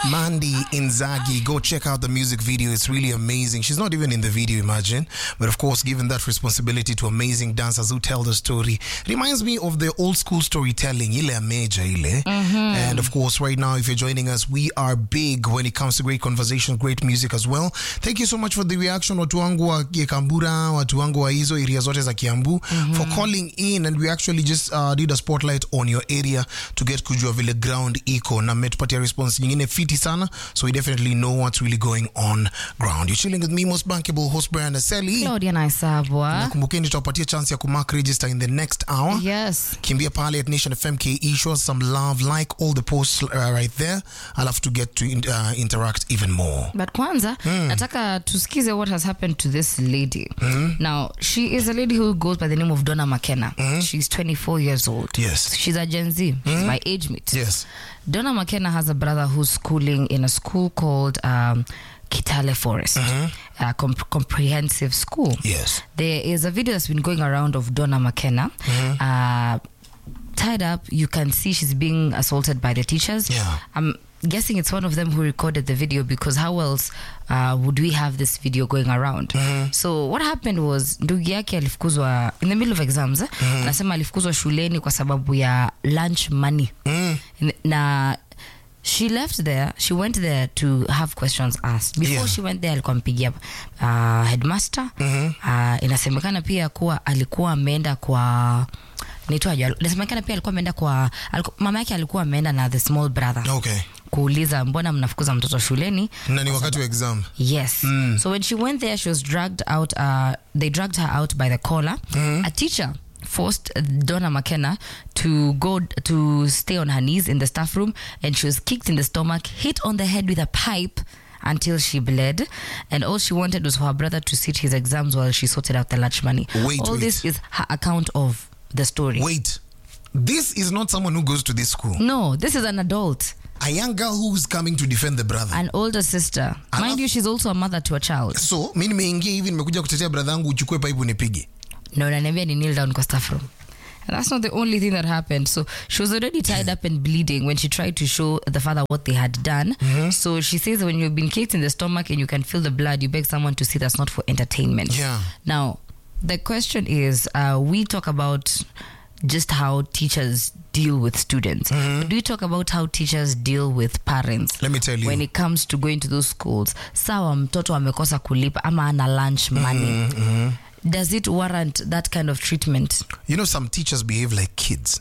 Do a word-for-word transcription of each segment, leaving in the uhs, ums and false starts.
Mandy Inzaghi. Go check out the music video. It's really amazing. She's not even in the video, imagine. But of course, given that responsibility to amazing dancers who tell the story, reminds me of the old school storytelling. Ile ameja ile. Mm-hmm. And of course, right now, if you're joining us, we are big when it comes to great conversation, great music as well. Thank you so much for the reaction. Watu wangu wa Kambura, watu wangu wa hizo area zote za Kiambu, mm-hmm. for calling in. And we actually just uh, did a spotlight on your area to get kujua vile ground iko. Na metupatia response nyingine fiti sana. So we definitely know what's really going on ground. You're chilling with me, most bankable host Brian Aseli. Claudia Naisabwa. Na kumbukeni tutapatia chance ya kumark register in the next hour. Yes. Kimbia pale at Nation F M K E. Show us some love, like all the posts uh, right there. I'll have to get to uh, interact even more. But kwanza, mm. nataka tusikize what has happened to this lady. Mm. Now, she is a lady who goes by the name of Donna McKenna. Mm. She's twenty-four years old. Yes. She's a Gen Z. Mm. She's my age mate. Yes. Donna McKenna has a brother who's schooling in a school called um, Kitale Forest, mm-hmm. a comp- comprehensive school. Yes. There is a video that's been going around of Donna McKenna. Mm-hmm. Uh, tied up, you can see she's being assaulted by the teachers. Yeah. I'm guessing it's one of them who recorded the video, because how else uh, would we have this video going around? Mm-hmm. So what happened was, ndugu yake alifukuzwa in the middle of exams. Mm-hmm. Nasema alifukuzwa shuleni kwa sababu ya lunch money. Mm-hmm. Na she left there, she went there to have questions asked. Before yeah. she went there, alikuwa mpigia uh, headmaster. Mm-hmm. Uh, inasemekana pia kuwa alikuwa ameenda kwa nitwaje, inasemekana pia alikuwa ameenda kwa aliku, mama yake alikuwa ameenda na the small brother. Okay. Kuuliza mbona mnafukuza mtoto shuleni? Na ni wakati wa exam. Yes. Mm. So when she went there, she was dragged out, uh, they dragged her out by the collar. Mm-hmm. A teacher forced Donna McKenna to go to stay on her knees in the staff room, and she was kicked in the stomach, hit on the head with a pipe until she bled, and all she wanted was for her brother to sit his exams while she sorted out the lunch money. Wait, all wait. This is her account of the story. Wait, this is not someone who goes to this school. No, this is an adult. A young girl who's coming to defend the brother. An older sister. Alaf, mind you, she's also a mother to a child. So, mimi nimeingia hivi nimekuja kutetea brother yangu uchukue pipe unipige. No, unaniambia ni kneel down kwa staff room. And that's not the only thing that happened. So she was already tied up and bleeding when she tried to show the father what they had done. Mm-hmm. So she says when you've been kicked in the stomach and you can feel the blood, you beg someone to see that's not for entertainment. Yeah. Now, the question is, uh, we talk about just how teachers deal with students. Mm-hmm. Do we talk about how teachers deal with parents? Let me tell you. When it comes to going to those schools, sawa mtoto amekosa kulipa ama ana lunch money. Mm-hmm. Does it warrant that kind of treatment? You know, some teachers behave like kids.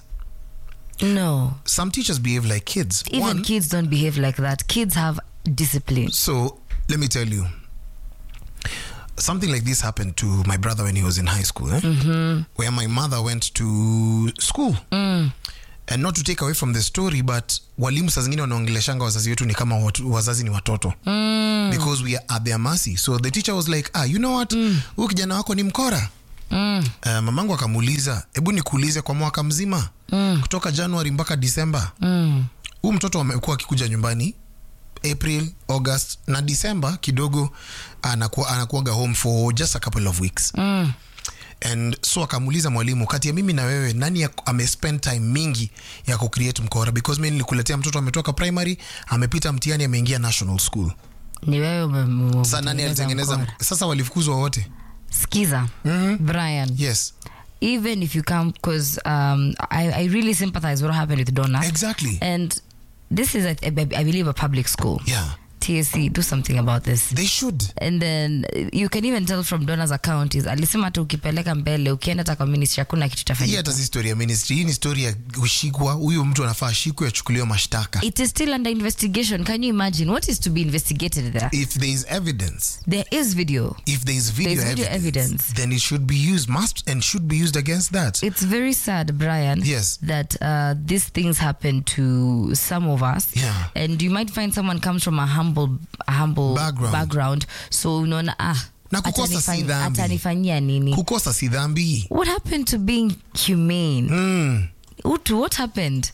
No. Some teachers behave like kids. Even One, kids don't behave like that. Kids have discipline. So, let me tell you. Something like this happened to my brother when he was in high school, eh? Mm-hmm. Where my mother went to school. Mm. And not to take away from the story, but walimu saa zingine wanaongeleshanga wazazi wetu ni kama watu, wazazi ni watoto. Mm. Because we are at their mercy. So the teacher was like, ah, you know what? Huyu mm. kijana wako ni mkora. Mm. Uh, mamangu akamuuliza, hebu nikuulize kwa mwaka mzima. Mm. Kutoka January mpaka December. Mm. Huyu mtoto amekuwa akikuja nyumbani April, August na December kidogo anakuwa anakuaga home for just a couple of weeks. Mm. And so akamuuliza mwalimu, kati ya mimi na wewe nani ame spend time mingi ya ku create mkora? Because mimi nilikuletea mtoto ametoka primary, amepita mtihani, ameingia national school. Ni wewe sasa nani alitengeneza? Sasa walifukuzwa wote. Sikiza. Mm-hmm. Brian. Yes. Even if you come, because um, I, I really sympathize what happened with Donna. Exactly. And this is, a, I believe, a public school. Yeah. T S C, do something about this. They should. And then you can even tell from Donna's account is alisema tu ukipeleka mbele ukienda ta kwa ministry hakuna kitu tafanyika. Hii hata si story ya ministry, hii ni story ya ushikwa. Huyu mtu anafaa ashikwe achukuliwe mashtaka. It is still under investigation. Can you imagine what is to be investigated there? If there is evidence. There is video. If there is video, video evidence, evidence, then it should be used, must and should be used against that. It's very sad, Brian. Yes. That uh, these things happen to some of us. Yeah. And you might find someone comes from a humble A humble background, background. So unaona ah na kukosa si dhambi. Atanifanyia nini? Kukosa si dhambi. What happened to being humane? Mm. Utu, what happened?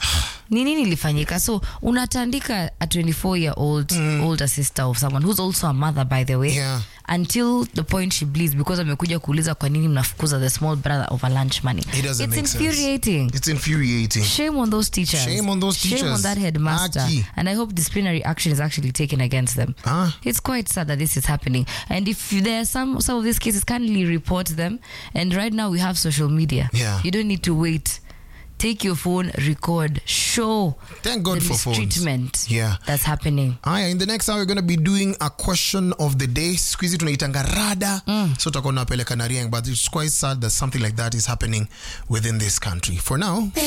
ni nini ilifanyika? So unatandika a twenty-four year old mm. older sister of someone who's also a mother, by the way, yeah. until the point she bleeds because amekuja kuuliza kwa nini mnafukuza the small brother over lunch money. It doesn't it's make infuriating sense. It's infuriating. Shame on those teachers. Shame on those teachers. Shame on that headmaster. Aki. And I hope disciplinary action is actually taken against them. Huh? It's quite sad that this is happening. And if there are some some of these cases, kindly report them. And right now we have social media. Yeah. You don't need to wait. Take your phone, record, show. Thank God the for phones. mistreatment Yeah. that's happening. Aya, in the next hour we're going to be doing a question of the day. Squeezy tunaitanga rada. Mm. So tutakuwa tunapeleka na riang, but it's quite sad that something like that is happening within this country. For now,